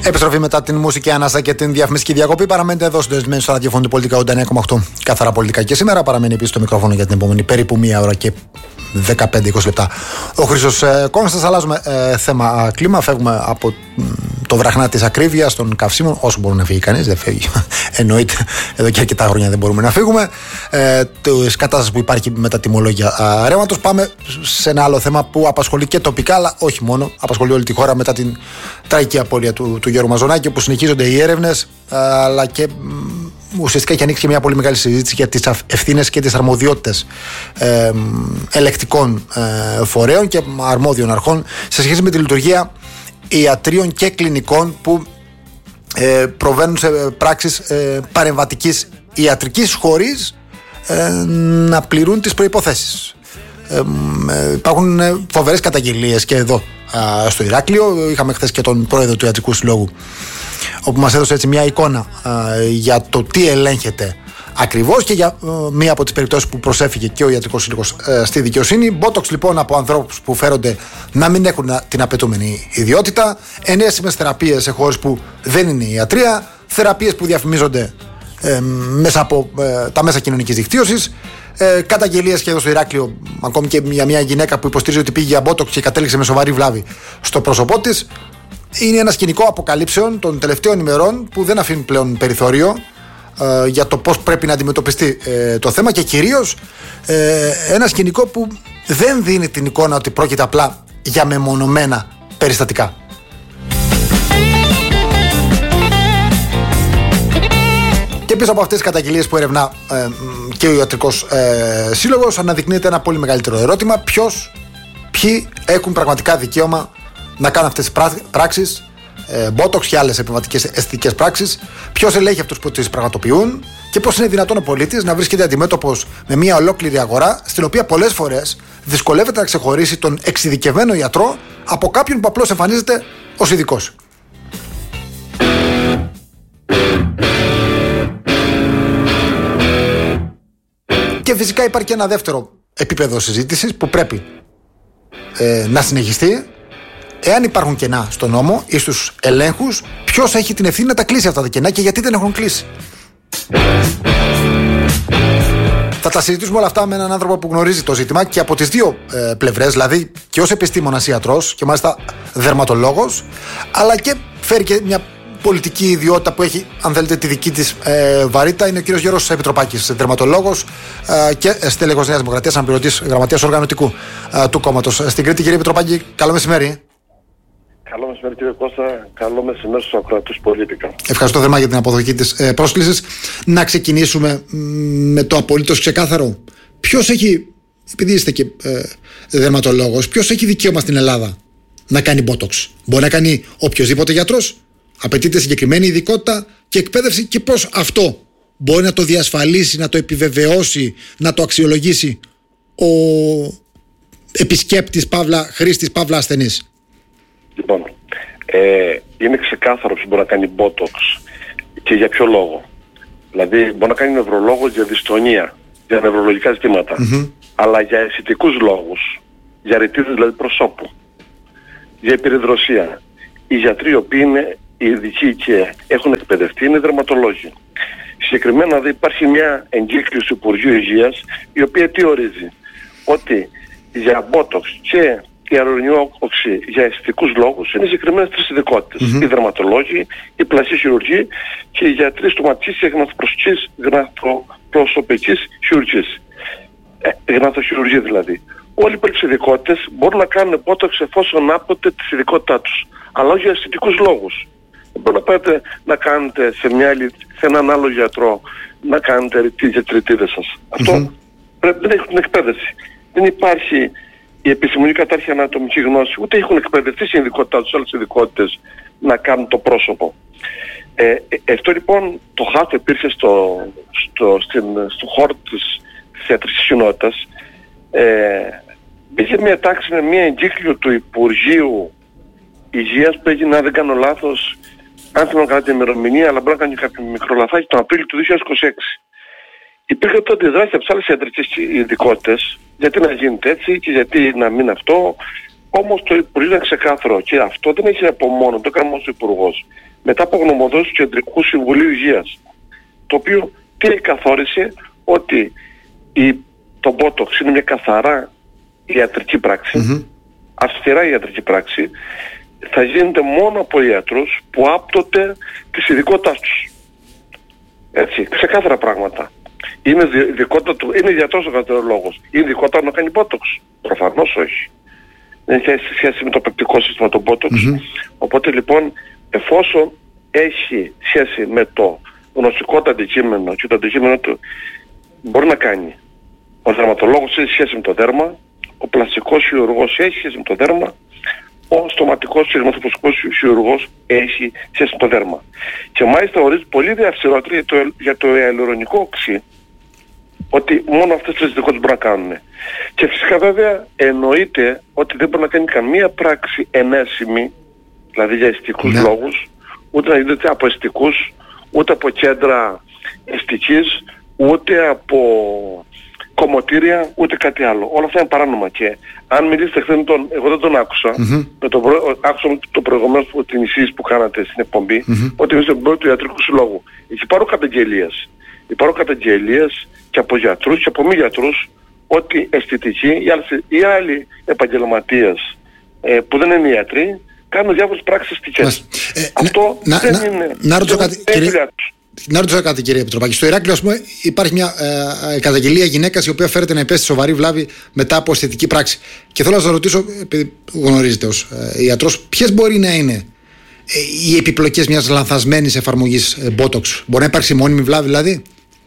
Επιστροφή μετά την μουσική ανάσα και την διαφημιστική διακοπή. Παραμένετε εδώ συντονισμένοι στο ραδιοφώνου του Πολιτικά 89,8. Καθαρά πολιτικά και σήμερα. Παραμένει επίσης το μικρόφωνο για την επόμενη περίπου 1 ώρα και 15-20 λεπτά. Ο Χρήστος Κόνστας. Αλλάζουμε θέμα κλίμα. Φεύγουμε από το βραχνά της ακρίβειας των καυσίμων. Όσο μπορούμε να φύγει κανείς, δεν φεύγει. Εννοείται, εδώ και αρκετά χρόνια δεν μπορούμε να φύγουμε. Τη κατάσταση που υπάρχει με τα τιμολόγια ρεύματος. Πάμε σε ένα άλλο θέμα που απασχολεί και τοπικά, αλλά όχι μόνο. Απασχολεί όλη τη χώρα μετά την τραγική απώλεια του Γιώργου Μαζονάκη, όπου συνεχίζονται οι έρευνες, αλλά και ουσιαστικά έχει ανοίξει και μια πολύ μεγάλη συζήτηση για τις ευθύνες και τις αρμοδιότητες ελεκτικών φορέων και αρμόδιων αρχών σε σχέση με τη λειτουργία ιατρίων και κλινικών που προβαίνουν σε πράξεις παρεμβατικής ιατρικής χωρίς να πληρούν τις προϋποθέσεις. Υπάρχουν φοβερές καταγγελίες και εδώ στο Ηράκλειο. Είχαμε χθες και τον πρόεδρο του Ιατρικού Συλλόγου, όπου μας έδωσε έτσι μια εικόνα για το τι ελέγχεται ακριβώς και για μία από τις περιπτώσεις που προσέφηκε και ο Ιατρικός Σύλλογος στη δικαιοσύνη. Μπότοξ λοιπόν από ανθρώπους που φέρονται να μην έχουν την απαιτούμενη ιδιότητα, ενέσιμες θεραπείες σε χώρες που δεν είναι ιατρία, θεραπείες που διαφημίζονται μέσα από τα μέσα κοινωνικής δικτύωσης. Καταγγελίες και εδώ στο Ηράκλειο, ακόμη και για μια γυναίκα που υποστηρίζει ότι πήγε για μπότοξ και κατέληξε με σοβαρή βλάβη στο πρόσωπό της. Είναι ένα σκηνικό αποκαλύψεων των τελευταίων ημερών που δεν αφήνουν πλέον περιθώριο για το πώς πρέπει να αντιμετωπιστεί το θέμα, και κυρίως ένα σκηνικό που δεν δίνει την εικόνα ότι πρόκειται απλά για μεμονωμένα περιστατικά. Και πίσω από αυτές τις καταγγελίες που ερευνά και ο Ιατρικός Σύλλογος αναδεικνύεται ένα πολύ μεγαλύτερο ερώτημα: ποιοι έχουν πραγματικά δικαίωμα να κάνουν αυτές τις πράξεις, μπότοξ και άλλες επιβατικές αισθητικές πράξεις, ποιος ελέγχει αυτούς που τις πραγματοποιούν και πώς είναι δυνατόν ο πολίτης να βρίσκεται αντιμέτωπος με μια ολόκληρη αγορά, στην οποία πολλές φορές δυσκολεύεται να ξεχωρίσει τον εξειδικευμένο ιατρό από κάποιον που απλώς εμφανίζεται ως ειδικός. Και φυσικά υπάρχει και ένα δεύτερο επίπεδο συζήτησης που πρέπει να συνεχιστεί. Εάν υπάρχουν κενά στον νόμο ή στους ελέγχους, ποιος έχει την ευθύνη να τα κλείσει αυτά τα κενά και γιατί δεν έχουν κλείσει. Θα τα συζητήσουμε όλα αυτά με έναν άνθρωπο που γνωρίζει το ζήτημα και από τις δύο πλευρές, δηλαδή και ως επιστήμονας ιατρός και μάλιστα δερματολόγος, αλλά και φέρει και μια πολιτική ιδιότητα που έχει, αν θέλετε, τη δική της βαρύτητα. Είναι ο κύριος Γιώργος Επιτροπάκης, δερματολόγος και στέλεχος Νέας Δημοκρατίας, αναπληρωτής γραμματέας οργανωτικού του κόμματος στην Κρήτη. Κύριε Επιτροπάκη, καλό μεσημέρι. Καλό μεσημέρι κύριε Κώστα, καλό μεσημέρι στους ακροατούς Πολίτικα. Ευχαριστώ θερμά για την αποδοχή της πρόσκλησης. Να ξεκινήσουμε με το απολύτως ξεκάθαρο. Ποιος έχει, επειδή είστε και δερματολόγος, ποιος έχει δικαίωμα στην Ελλάδα να κάνει μπότοξ? Μπορεί να κάνει οποιοδήποτε γιατρός? Απαιτείται συγκεκριμένη ειδικότητα και εκπαίδευση, και πώς αυτό μπορεί να το διασφαλίσει, να το επιβεβαιώσει, να το αξιολογήσει ο επισκέπτης παύλα χρήστης παύλα ασθενής? Λοιπόν, είναι ξεκάθαρο που μπορεί να κάνει μπότοξ και για ποιο λόγο. Δηλαδή μπορεί να κάνει νευρολόγος για δυστονία, για νευρολογικά ζητήματα, αλλά για αισθητικούς λόγους, για ρητίδες δηλαδή προσώπου, για υπερυδροσία. Οι γιατροί οι οποίοι είναι ειδικοί και έχουν εκπαιδευτεί είναι δερματολόγοι. Συγκεκριμένα δηλαδή υπάρχει μια εγκύκλωση του Υπουργείου Υγείας, η οποία τι ορίζει? Ότι για μπότοξ και η αρρωνιόοξη για αισθητικούς λόγους είναι συγκεκριμένες 3 ειδικότητες. Οι δερματολόγοι, οι πλαστικοί χειρουργοί και οι γιατροί στοματικής και γναθοπροσωπικής χειρουργής. Γναθοχειρουργία δηλαδή. Όλοι οι ειδικότητες μπορούν να κάνουν μπότοξ εφόσον άπτονται τη ειδικότητά τους, αλλά όχι για αισθητικούς λόγους. Δεν μπορεί να πάτε να κάνετε σε έναν άλλο γιατρό να κάνετε ρητίδες σας. Αυτό πρέπει να έχουν την εκπαίδευση. Δεν υπάρχει η επιστημονική κατάρχη ανατομική γνώση, ούτε έχουν εκπαιδευτεί στην ειδικότητά τους άλλες ειδικότητες να κάνουν το πρόσωπο. Αυτό λοιπόν το χάθο υπήρχε στο χώρο της ιατρικής κοινότητας. Υπήρχε μια τάξη με μια εγκύκλιο του Υπουργείου Υγείας που έγινε, αν δεν κάνω λάθος, αν θυμάμαι καλά την ημερομηνία, αλλά μπορεί να κάνει κάποιο μικρό λαθάκι, τον Απρίλιο του 2026. Υπήρχε τότε δράση από τις άλλες ιατρικές ειδικότητες, γιατί να γίνεται έτσι και γιατί να μην αυτό. Όμως το Υπουργείο είναι ξεκάθαρο και αυτό δεν έχει από μόνο, το έκανε μόνο ο Υπουργός. Μετά από γνωμοδότηση του Κεντρικού Συμβουλίου Υγείας, το οποίο τι καθόρισε, ότι το Botox είναι μια καθαρά ιατρική πράξη, αυστηρά ιατρική πράξη, θα γίνεται μόνο από ιατρούς που άπτονται της ειδικότητάς τους. Έτσι, ξεκάθαρα πράγματα. Είναι ειδικότητα του, είναι ιατρός ο καρδιολόγος. Είναι ειδικότητα να κάνει Botox. Προφανώς όχι. Δεν έχει σχέση με το πεπτικό σύστημα το Botox. Οπότε λοιπόν, εφόσον έχει σχέση με το γνωστικό το αντικείμενο και το αντικείμενο του μπορεί να κάνει. Ο δερματολόγος έχει σχέση με το δέρμα, ο πλαστικός χειρουργός έχει σχέση με το δέρμα, ο στοματικός και ρηματοπλαστικός χειρουργός έχει σχέση με το δέρμα. Και μάλιστα ορίζει πολύ διαφορετικά για το ιαλουρονικό οξύ, ότι μόνο αυτές τις ειδικότητες μπορούν να κάνουν. Και φυσικά βέβαια εννοείται ότι δεν μπορεί να κάνει καμία πράξη ενέσιμη, δηλαδή για αισθητικούς λόγους, ούτε να γίνεται από αισθητικούς, ούτε από κέντρα αισθητικής, ούτε από κομμωτήρια, ούτε κάτι άλλο. Όλα αυτά είναι παράνομα. Και αν μιλήσετε χθες εγώ δεν τον άκουσα, άκουσα το προηγουμένως την εισήγηση που κάνατε στην εκπομπή, ότι είμαι στον πρώτο του Ιατρικού Συλλόγου. Υπάρχουν καταγγελίες. Υπάρχουν καταγγελίες και από γιατρούς και από μη γιατρούς, ότι αισθητικοί ή άλλοι επαγγελματίες που δεν είναι ιατροί κάνουν διάφορες πράξεις αισθητικές. Αυτό δεν είναι. Να ρωτήσω κάτι, κύριε Επιτροπάκη. Στο Ηράκλειο, ας πούμε, υπάρχει μια καταγγελία γυναίκας η οποία φέρεται να υπέστη σοβαρή βλάβη μετά από αισθητική πράξη. Και θέλω να σας ρωτήσω, επειδή γνωρίζετε ως ιατρός, ποιες μπορεί να είναι οι επιπλοκές μιας λανθασμένης εφαρμογής Botox? Μπορεί να υπάρξει μόνιμη βλάβη, δηλαδή?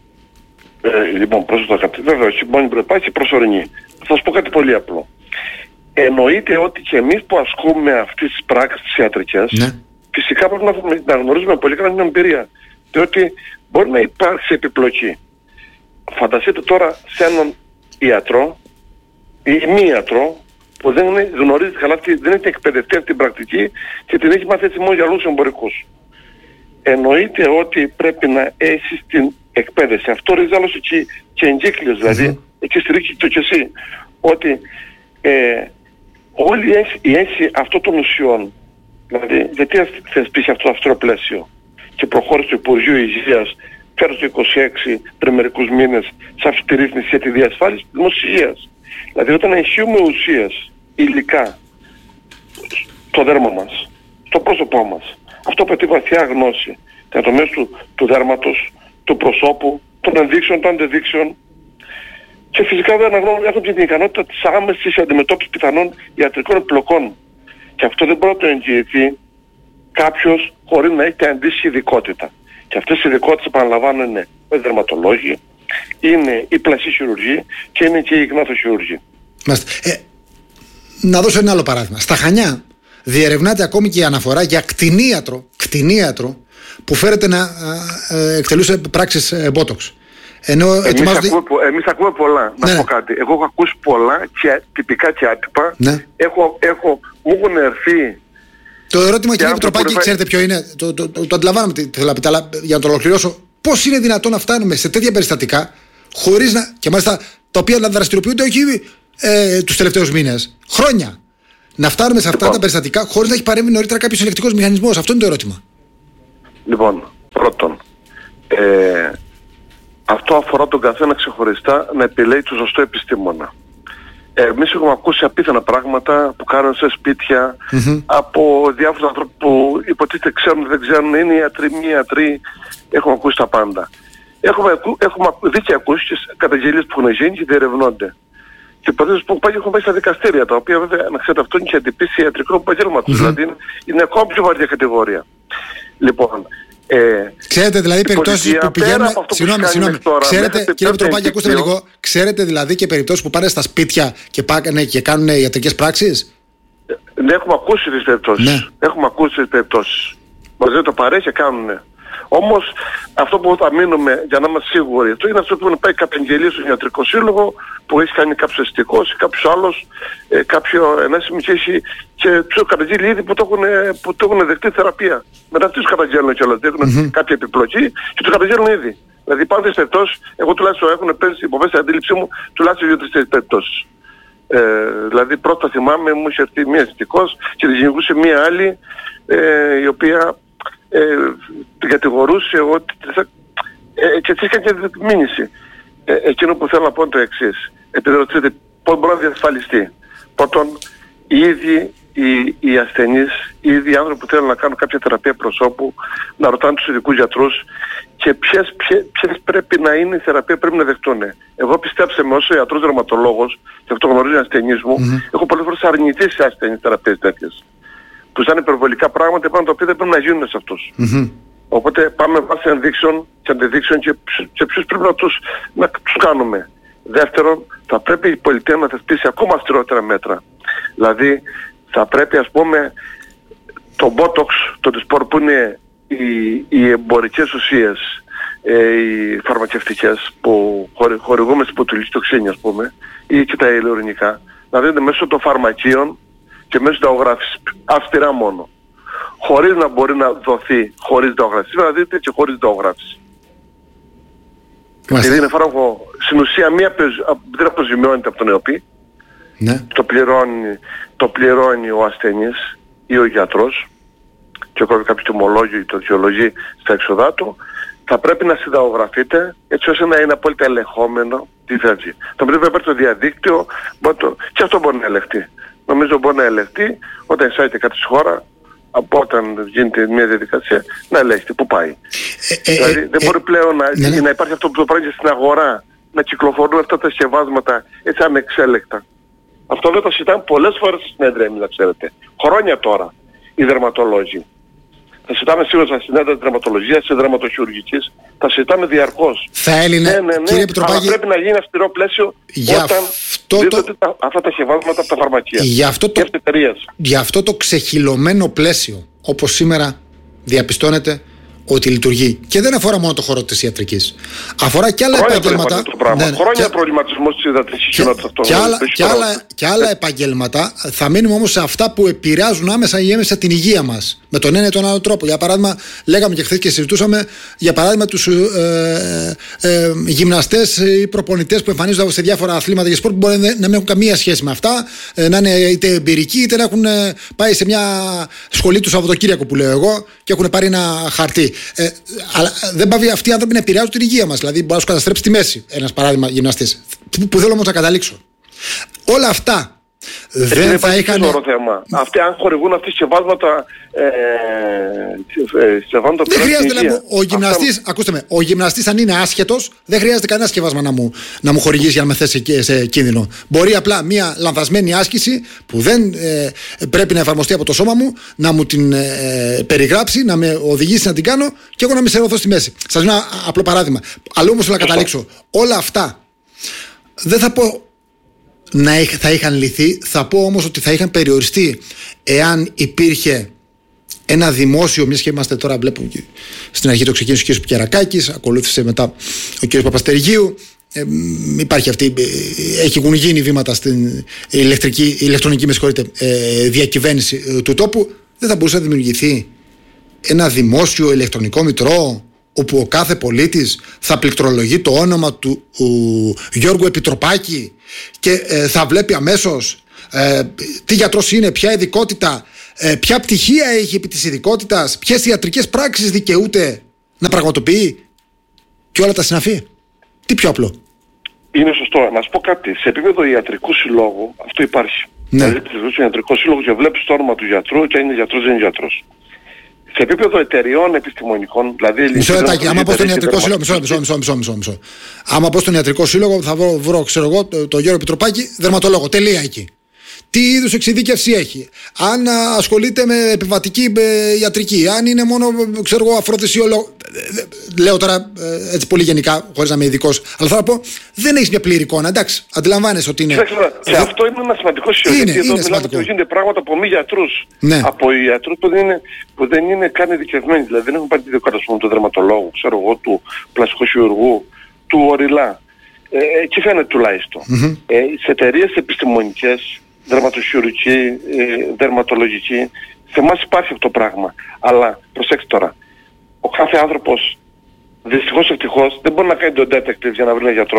Λοιπόν, πρόσθετα κάτι. Βέβαια, όχι μόνιμη βλάβη, υπάρχει προσωρινή. Θα σας πω κάτι πολύ απλό. Εννοείται ότι και εμείς που ασκούμε αυτές τις πράξεις τις ιατρικές, φυσικά πρέπει να γνωρίζουμε πολύ καλά την εμπειρία. Διότι μπορεί να υπάρξει επιπλοκή. Φανταστείτε τώρα σε έναν ιατρό ή μη ιατρό που δεν γνωρίζει καλά, δεν έχει εκπαιδευτεί αυτή την πρακτική και την έχει μάθει έτσι μόνο για λόγους εμπορικούς. Εννοείται ότι πρέπει να έχεις την εκπαίδευση. Αυτό ορίζει άλλως και εγκύκλειος, δηλαδή, εκεί στηρίξει το και εσύ. Ότι όλη η αίσθηση αυτών των ουσιών, δηλαδή γιατί θεσπίσει αυτό το αυστηρό πλαίσιο και προχώρησε το Υπουργείο Υγείας φέρει το 26 πριν μερικούς μήνες σε αυτή τη ρύθμιση για τη διασφάλιση της δημόσιας υγείας. Δηλαδή όταν εγχύουμε ουσίες, υλικά, στο δέρμα μας, στο πρόσωπό μας, αυτό απαιτεί βαθιά γνώση για το μέσο του δέρματος, του προσώπου, των ενδείξεων, των αντεδείξεων και φυσικά δεν έχουν την ικανότητα της άμεσης αντιμετώπισης πιθανών ιατρικών επιπλοκών. Και αυτό δεν μπορεί να το εγγυηθεί κάποιος χωρίς να έχει την αντίστοιχη ειδικότητα. Και αυτές οι ειδικότητες, επαναλαμβάνω, είναι οι δερματολόγοι, είναι οι πλαστικοί χειρουργοί και είναι και οι γνάθοχειρουργοί. Να δώσω ένα άλλο παράδειγμα. Στα Χανιά διερευνάται ακόμη και η αναφορά για κτηνίατρο που φέρεται να εκτελούσε πράξεις Botox. Εμείς ακούμε πολλά. Να πω κάτι. Εγώ έχω ακούσει πολλά και τυπικά και άτυπα. Μου έχουν έρθει. Το ερώτημα, κύριε Επιτροπάκη, ξέρετε ποιο είναι? Το αντιλαμβάνομαι τι θέλω να πείτε, αλλά για να το ολοκληρώσω, πώς είναι δυνατόν να φτάνουμε σε τέτοια περιστατικά, χωρίς να. Και μάλιστα τα οποία δραστηριοποιούνται όχι τους τελευταίους μήνες, χρόνια. Να φτάνουμε σε αυτά τα περιστατικά χωρίς να έχει παρέμβει νωρίτερα κάποιος ελεκτικός μηχανισμός? Αυτό είναι το ερώτημα. Λοιπόν, πρώτον, αυτό αφορά τον καθένα ξεχωριστά να επιλέγει το σωστό επιστήμονα. Εμείς έχουμε ακούσει απίθανα πράγματα που κάνουν σε σπίτια από διάφορους ανθρώπους που υποτίθεται ξέρουν, δεν ξέρουν, είναι ιατροί, μη ιατροί. Έχουμε ακούσει τα πάντα. Έχουμε δει και ακούσει τις καταγγελίες που έχουν γίνει και διερευνώνται. Και υποτίθεται που έχουν πάει στα δικαστήρια, τα οποία βέβαια, να ξέρετε, αυτό είναι και αντιπίσει ιατρικού επαγγέλματος. Δηλαδή είναι ακόμα πιο βαριά κατηγορία. Λοιπόν, ξέρετε δηλαδή περιπτώσεις που πηγαίνουν. Συγγνώμη. Ξέρετε, κύριε Επιτροπάκη, ακούστε με λίγο. Ξέρετε δηλαδή και περιπτώσεις που πάνε στα σπίτια και κάνουν ιατρικές πράξεις? Ναι, έχουμε ακούσει τις περιπτώσεις. Έχουμε ακούσει τις περιπτώσεις. Μαζί το παρέχει και κάνουν. Όμως αυτό που θα μείνουμε για να είμαστε σίγουροι, αυτό είναι αυτό που να πάει καταγγελία στον ιατρικό σύλλογο που έχει κάνει κάποιος αισθητικός ή κάποιος άλλος, κάποιο ενέσιμη και τους καταγγείλει ήδη που το έχουν δεχτεί θεραπεία. Μετά αυτοί τους καταγγέλνουν κιόλας, δείχνουν κάποια επιπλοκή και τους καταγγέλνουν ήδη. Δηλαδή υπάρχουν τις περιπτώσεις, εγώ τουλάχιστον έχουν υποβέσει την αντίληψή μου τουλάχιστον 2-3 περιπτώσεις. Δηλαδή πρώτα θυμάμαι μου είχε έρθει μία αισθητικός και δημιουργούσε μία άλλη η οποία την κατηγορούσε ότι και έτσι έκανε και μήνυση. Εκείνο που θέλω να πω είναι το εξής. Επειδή ρωτήσετε πώς μπορεί να διασφαλιστεί. Πρώτον, οι ίδιοι οι ασθενείς, οι ίδιοι άνθρωποι που θέλουν να κάνουν κάποια θεραπεία προσώπου, να ρωτάνε τους ειδικούς γιατρούς και ποιες πρέπει να είναι η θεραπεία που πρέπει να δεχτούν. Εγώ πιστέψτε με, όσο ιατρός δερματολόγος, και αυτό γνωρίζει οι ασθενείς μου, έχω πολλές φορές αρνηθεί σε ασθενείς θεραπείες τέτοιες. Που σαν υπερβολικά πράγματα πάνω τα οποία δεν πρέπει να γίνουν σε αυτούς. Οπότε πάμε βάσει ενδείξεων και αντιδείξεων και ποιους πρέπει να τους κάνουμε. Δεύτερον, θα πρέπει η πολιτεία να θεσπίσει ακόμα αυστηρότερα μέτρα. Δηλαδή, θα πρέπει ας πούμε το Botox, το Dysport που είναι οι εμπορικές ουσίες, οι φαρμακευτικές που χορηγούμε στην ποτηλική τοξίνη ας πούμε, ή και τα ηλεορρινικά, να δίνονται μέσω των φαρμακείων και μέσω δαογράφησης, αυστηρά μόνο. Χωρίς να μπορεί να δοθεί χωρίς δαογράφηση. Σήμερα δείτε και χωρίς δαογράφηση. Επειδή είναι φάρμακο, στην ουσία δεν αποζημιώνεται από τον ΕΟΠΗ, ναι. Το πληρώνει ο ασθενής ή ο γιατρός και κάποιο τιμολόγιο ή το δικαιολογεί στα έξοδά του, θα πρέπει να συνταγογραφείτε έτσι ώστε να είναι απόλυτα ελεγχόμενο τι θέλει. Το πρέπει να υπάρχει το διαδίκτυο και αυτό μπορεί να ελεγχθεί. Νομίζω μπορεί να ελεγχθεί όταν εισάγεται κάτι στη χώρα, από όταν γίνεται μια διαδικασία, να ελέγχεται πού πάει. Δηλαδή δεν μπορεί πλέον να υπάρχει αυτό που το πράγει στην αγορά, να κυκλοφορούν αυτά τα σκευάσματα έτσι ανεξέλεκτα. Αυτό δεν το συζητάμε πολλές φορές στην συνέδρια, να ξέρετε. Χρόνια τώρα οι δερματολόγοι. Θα συζητάμε σίγουρα στα συνέδρια της δερματολογίας, της δερματοχειρουργικής. Θα συζητάμε διαρκώς. Θα έλυνε, κύριε Πιτροπάκη, αλλά πρέπει να γίνει αυστηρό πλαίσιο όταν δίδονται αυτά τα σκευάσματα από τα φαρμακεία. Γι' αυτό το ξεχυλωμένο πλαίσιο, όπως σήμερα διαπιστώνεται ότι λειτουργεί. Και δεν αφορά μόνο το χώρο της ιατρικής. Αφορά και άλλα επαγγέλματα. Χρόνια προβληματισμός της ιατρικής κοινότητας. Και άλλα επαγγέλματα. Θα μείνουμε όμως σε αυτά που επηρεάζουν άμεσα ή έμεσα την υγεία μας. Με τον ένα ή τον άλλο τρόπο. Για παράδειγμα, λέγαμε και χθες και συζητούσαμε, για παράδειγμα, τους γυμναστές ή προπονητές που εμφανίζονται σε διάφορα αθλήματα και σπορ που μπορεί να μην έχουν καμία σχέση με αυτά. Να είναι είτε εμπειρικοί, είτε να έχουν πάει σε μια σχολή του Σαββατοκύριακο που λέω εγώ και έχουν πάρει ένα χαρτί. Αλλά δεν πάβει αυτοί οι άνθρωποι να επηρεάζουν την υγεία μας. Δηλαδή, μπορεί να σου καταστρέψει τη μέση. Ένας παράδειγμα γυμναστής. Που θέλω όμως να καταλήξω. Όλα αυτά δεν θα είχαν. Αυτοί, αν χορηγούν αυτοί σκευάσματα. Δεν χρειάζεται ο γυμναστής, ακούστε με, ο γυμναστής αν είναι άσχετος, δεν χρειάζεται κανένα σκευάσμα να μου χορηγήσει για να με θέσει σε κίνδυνο. Μπορεί απλά μια λανθασμένη άσκηση που δεν πρέπει να εφαρμοστεί από το σώμα μου να μου την περιγράψει, να με οδηγήσει να την κάνω και εγώ να μην σερωθώ στη μέση. Σας δίνω ένα απλό παράδειγμα. Αλλού όμως θέλω να καταλήξω. Όλα αυτά δεν θα πω θα είχαν λυθεί, θα πω όμως ότι θα είχαν περιοριστεί εάν υπήρχε ένα δημόσιο, μιας και είμαστε τώρα, βλέπω στην αρχή το ξεκίνησε ο κ. Πικερακάκης, ακολούθησε μετά ο κ. Παπαστεργίου, έχουν γίνει βήματα στην ηλεκτρονική διακυβέρνηση του τόπου. Δεν θα μπορούσε να δημιουργηθεί ένα δημόσιο ηλεκτρονικό μητρό όπου ο κάθε πολίτης θα πληκτρολογεί το όνομα του Γιώργου Επιτροπάκη και θα βλέπει αμέσως τι γιατρός είναι, ποια ειδικότητα, ποια πτυχία έχει επί της ειδικότητας, ποιες ιατρικές πράξεις δικαιούται να πραγματοποιεί και όλα τα συναφή. Τι πιο απλό. Είναι σωστό. Να σου πω κάτι. Σε επίπεδο ιατρικού συλλόγου αυτό υπάρχει. Ναι. Δηλαδή, στον ιατρικό σύλλογο και βλέπεις το όνομα του γιατρού και αν είναι γιατρός δεν είναι γιατρός. Σε επίπεδο εταιριών επιστημονικών, δηλαδή. Μισό λεπτάκι, άμα πω στον ιατρικό σύλλογο. Μισό. Άμα πω στον ιατρικό σύλλογο, θα βρω, ξέρω εγώ, το Γιώργο Επιτροπάκη, δερματολόγο. Τελεία εκεί. Τι είδους εξειδίκευση έχει, αν ασχολείται με επιβατική ιατρική, αν είναι μόνο, ξέρω εγώ, αφροδισιολόγο. Λέω τώρα έτσι πολύ γενικά, χωρίς να είμαι ειδικός, αλλά θα πω, δεν έχεις μια πλήρη εικόνα. Εντάξει, αντιλαμβάνεσαι ότι είναι. Και αυτό είναι ένα σημαντικό σημείο. Γιατί εδώ μιλάμε ότι γίνονται πράγματα από μη γιατρούς. Ναι. Από γιατρούς που δεν είναι καν ειδικευμένοι. Δηλαδή δεν έχουν πάρει τη δικότητα του δερματολόγου, ξέρω εγώ, του πλαστικού χειρουργού, του οριλά. Εκεί φαίνεται τουλάχιστον. Σε εταιρείες επιστημονικές, δερματοχειρουργική, δερματολογική, σε εμάς υπάρχει αυτό το πράγμα. Αλλά προσέξτε τώρα, ο κάθε άνθρωπος, δυστυχώς ευτυχώς, δεν μπορεί να κάνει τον detective για να βρει ένα γιατρό.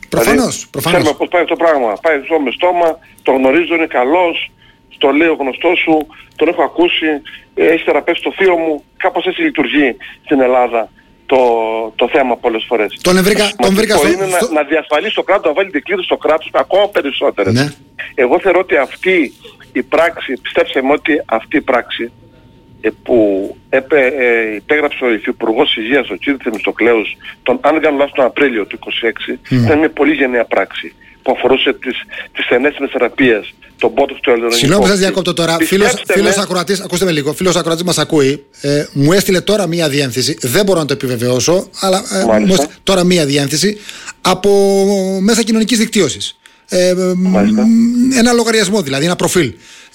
Προφανώς. Ξέρουμε πώς πάει αυτό το πράγμα. Πάει ζώο με στόμα, το γνωρίζω, είναι καλός, το λέει ο γνωστός σου, τον έχω ακούσει, έχει θεραπεύσει το θείο μου. Κάπως έτσι λειτουργεί στην Ελλάδα το θέμα πολλές φορές. Τον βρήκα είναι να διασφαλίσει το κράτος, να βάλει την κλίδα στο κράτος ακόμα περισσότερες. Ναι. Εγώ θεωρώ ότι αυτή η πράξη, πιστέψτε με ότι αυτή η πράξη που υπέγραψε ο Υφυπουργός Υγείας, ο κ. Θεμιστοκλέους, αν δεν κάνω λάθος τον Απρίλιο του 2026, ήταν μια πολύ γενναία πράξη που αφορούσε τις ενέσιμες θεραπείες, τον μπότοξ του ελληνικού. Συγγνώμη που σας διακόπτω τώρα. Φίλος ακροατής, ακούστε με λίγο, φίλος ακροατής μας ακούει, μου έστειλε τώρα μία διένθηση, δεν μπορώ να το επιβεβαιώσω, αλλά μου έστειλε τώρα μία διένθηση από μέσα κοινωνικής δικτύωσης. Ένα λογαριασμό δηλαδή, ένα προφίλ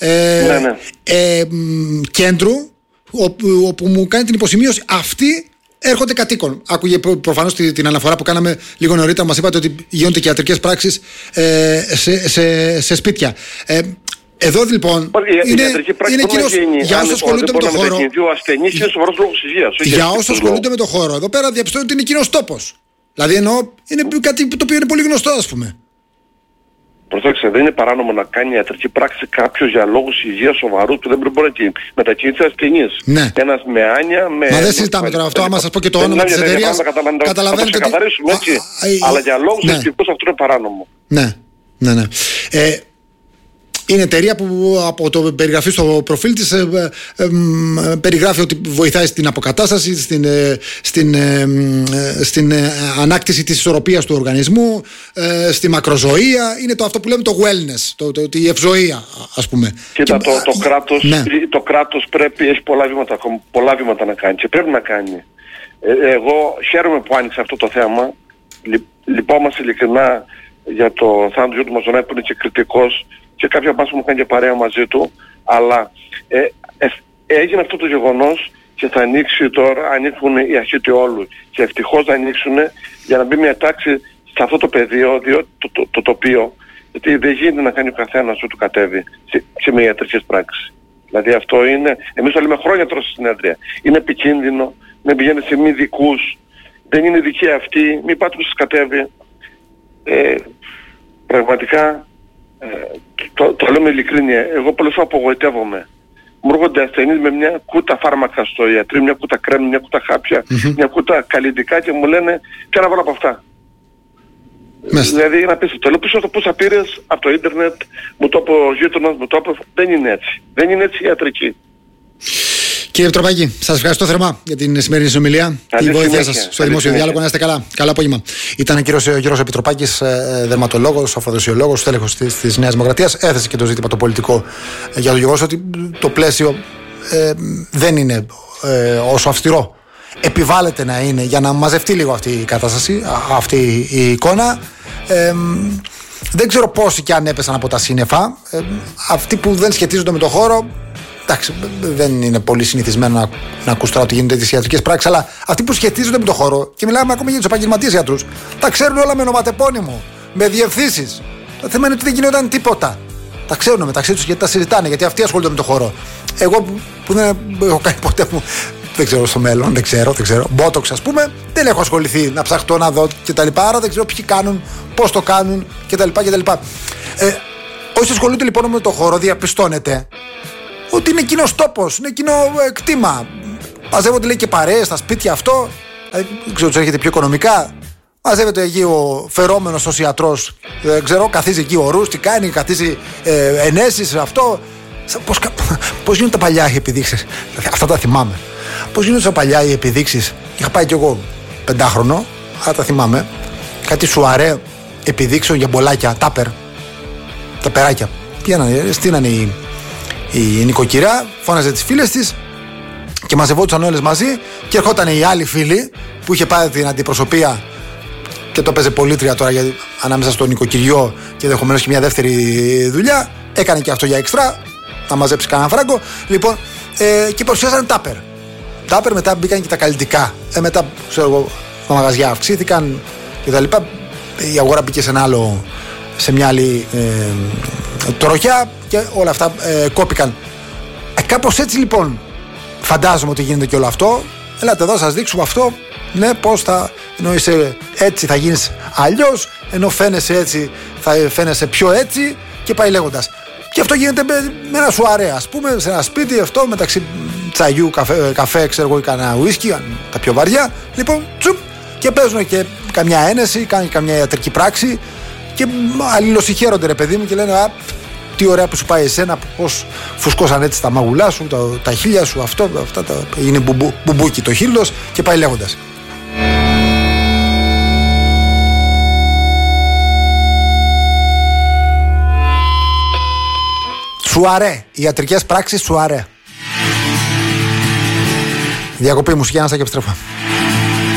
κέντρου όπου μου κάνει την υποσημείωση αυτοί έρχονται κατοίκων. Άκουγε προφανώς την αναφορά που κάναμε λίγο νωρίτερα, μας είπατε ότι γίνονται και ιατρικές πράξεις σε σπίτια. Εδώ λοιπόν είναι κοινώς για όσους ασχολούνται με το χώρο. Για όσους ασχολούνται με το χώρο, εδώ πέρα διαπιστώνω ότι είναι κοινός τόπος. Δηλαδή εννοώ είναι κάτι το οποίο είναι πολύ γνωστό, ας πούμε. Προσέξτε, δεν είναι παράνομο να κάνει ιατρική πράξη κάποιος για λόγους υγείας σοβαρού που δεν μπορεί να μετακινήσει ασθενείς. Ναι. Ένας με άνοια, Μα δεν συζητάμε τώρα αυτό, άμα σας πω και το όνομα της εταιρείας. Καταλαβαίνετε. Θα το ξεκαθαρίσουμε έτσι. Αλλά για λόγους ευτυχώς αυτό είναι παράνομο. Ναι. Είναι εταιρεία που από το περιγραφή στο προφίλ της περιγράφει ότι βοηθάει στην αποκατάσταση, στην ανάκτηση της ισορροπίας του οργανισμού, στη μακροζωία. Είναι αυτό που λέμε το wellness, η ευζωία, ας πούμε. Κοίτα, το κράτος πρέπει, έχει πολλά βήματα να κάνει και πρέπει να κάνει. Εγώ χαίρομαι που άνοιξε αυτό το θέμα. Λυπόμαστε ειλικρινά για το θάνατο του Μαζονάκη που είναι και κριτικός. Και κάποια πάση μου κάνει και παρέα μαζί του, αλλά έγινε αυτό το γεγονός και θα ανοίξει τώρα, ανοίξουν οι αρχή του όλου και ευτυχώς θα ανοίξουν για να μπει μια τάξη σε αυτό το πεδίο, το τοπίο, γιατί δεν γίνεται να κάνει ο καθένας ό,τι του κατέβει σε μια ιατρικές πράξεις. Δηλαδή αυτό είναι, εμείς το λέμε χρόνια τώρα στη συνέδρια, είναι επικίνδυνο, να πηγαίνετε σε μη δικούς, δεν είναι δικοί αυτοί, μην πάτε που σας κατέβει. Πραγματικά το λέω με ειλικρίνεια, εγώ πολλές φορές απογοητεύομαι. Μου έρχονται ασθενείς με μια κούτα φάρμακα στο ιατρείο, μια κούτα κρέμη, μια κούτα χάπια, μια κούτα καλλιντικά και μου λένε ποια να βάλω από αυτά. Δηλαδή είναι απίστευτο. Λέω πίσω το πόσα πήρες από το ίντερνετ, μου το είπε ο γείτονας, μου το είπε. Δεν είναι έτσι. Δεν είναι έτσι η ιατρική. Κύριε Πιτροπάκη, σας ευχαριστώ θερμά για την σημερινή συνομιλία, τη βοήθειά σας στο δημόσιο διάλογο. Να είστε καλά. Καλό απόγευμα. Ήταν ο κύριος Επιτροπάκης, δερματολόγος, σοφροδοσιολόγος, τέλεχος της Νέας Δημοκρατίας. Έθεσε και το ζήτημα το πολιτικό για το γεγονός ότι το πλαίσιο δεν είναι όσο αυστηρό επιβάλλεται να είναι για να μαζευτεί λίγο αυτή η κατάσταση, αυτή η εικόνα. Δεν ξέρω πόσοι και αν έπεσαν από τα σύννεφα. Αυτοί που δεν σχετίζονται με το χώρο, εντάξει, δεν είναι πολύ συνηθισμένο να ακούς τώρα ότι γίνονται τις ιατρικές πράξεις, αλλά αυτοί που σχετίζονται με το χώρο, και μιλάμε ακόμα για τους επαγγελματίες γιατρούς, τα ξέρουν όλα με ονοματεπώνυμο, με διευθύνσεις. Το θέμα είναι ότι δεν γινόταν τίποτα. Τα ξέρουν μεταξύ τους γιατί τα συζητάνε, γιατί αυτοί ασχολούνται με το χώρο. Εγώ που δεν έχω κάνει ποτέ μου, δεν ξέρω στο μέλλον, δεν ξέρω. Μπότοξ, ας πούμε, δεν έχω ασχοληθεί να ψαχτώ να δω κτλ. Άρα δεν ξέρω ποιοι κάνουν, πώς το κάνουν κτλ. Όσοι ασχολούνται λοιπόν με το χώρο, διαπιστώνεται ότι είναι κοινός τόπος, είναι κοινό κτήμα. Μαζεύονται λέει και παρέες στα σπίτια αυτό. Δεν ξέρω, τους έρχεται πιο οικονομικά. Μαζεύεται εκεί ο φερόμενος ως ιατρός. Δεν ξέρω, καθίζει εκεί ο Ρούς, τι κάνει, καθίζει ενέσεις, αυτό. Πώς γίνονται τα παλιά οι επιδείξεις. Αυτά τα θυμάμαι. Πώς γίνονται τα παλιά οι επιδείξεις. Είχα πάει κι εγώ 5χρονο, αλλά τα θυμάμαι. Κάτι σουαρέ επιδείξεων για μπολάκια, τάπερ. Τα περάκια. Πήγαιναν, στείνανε η νοικοκυρά, φώναζε τις φίλες της και μαζευόντουσαν όλες μαζί και ερχόταν η άλλη φίλη που είχε πάρει την αντιπροσωπεία και το έπαιζε πολίτρια τώρα ανάμεσα στο νοικοκυριό και ενδεχομένως και μια δεύτερη δουλειά. Έκανε και αυτό για εξτρά, να μαζέψει κανένα φράγκο. Λοιπόν, και παρουσιάζανε τάπερ. Τάπερ, μετά μπήκαν και τα καλλιτικά. Μετά, ξέρω εγώ, τα μαγαζιά αυξήθηκαν κτλ. Η αγορά μπήκε σε μια άλλη τροχιά και όλα αυτά κόπηκαν. Κάπως έτσι λοιπόν φαντάζομαι ότι γίνεται και όλο αυτό. Ελάτε εδώ, σας δείξουμε αυτό. Ναι, πώς θα, ενώ είσαι έτσι θα γίνεις αλλιώς, ενώ φαίνεσαι έτσι, θα φαίνεσαι πιο έτσι και πάει λέγοντας. Και αυτό γίνεται με ένα σουαρέ, ας πούμε, σε ένα σπίτι, αυτό μεταξύ τσαγιού, καφέ, ξέρω εγώ, ή κανένα ουίσκι, τα πιο βαριά. Λοιπόν, τσουπ, και παίζουν και καμιά ένεση, κάνουν καμιά ιατρική πράξη και αλληλοσυχαίρονται, ρε παιδί μου, και λένε τι ωραία που σου πάει εσένα, πώς φουσκώσαν έτσι τα μαγουλά σου, τα χείλια σου, αυτά είναι μπουμπούκι το χείλος και πάει λέγοντας. Σουαρέ, ιατρικές πράξεις σουαρέ. Διακοπή μουσική, Αναστάκη, επιστρέφω.